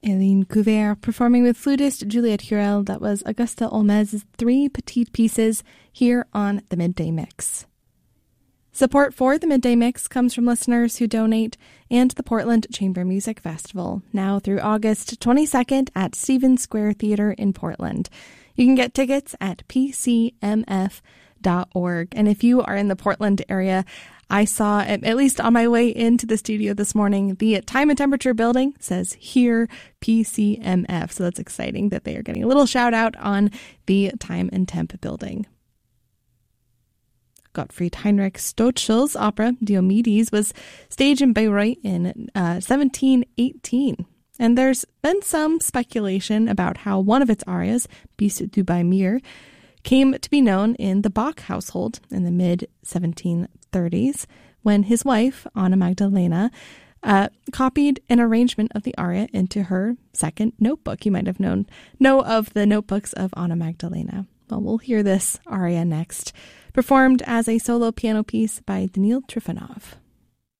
Hélène Couvert performing with flutist Juliette Hurel. That was Augusta Olmez's Three Petite Pieces here on the Midday Mix. Support for the Midday Mix comes from listeners who donate and the Portland Chamber Music Festival, now through August 22nd at Stevens Square Theater in Portland. You can get tickets at pcmf.org. And if you are in the Portland area, I saw, at least on my way into the studio this morning, the Time and Temperature building says here PCMF. So that's exciting that they are getting a little shout out on the Time and Temp building. Gottfried Heinrich Stochel's opera Diomedes was staged in Bayreuth in 1718. And there's been some speculation about how one of its arias, Bis du bei mir, came to be known in the Bach household in the mid-1730s when his wife, Anna Magdalena, copied an arrangement of the aria into her second notebook. You might have know of the notebooks of Anna Magdalena. Well, we'll hear this aria next, performed as a solo piano piece by Danil Trifonov.